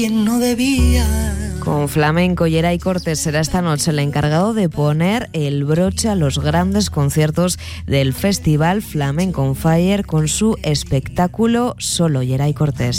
No debía. Con flamenco, Yeray Cortés será esta noche el encargado de poner el broche a los grandes conciertos del Festival Flamenco on Fire con su espectáculo Solo Yeray Cortés.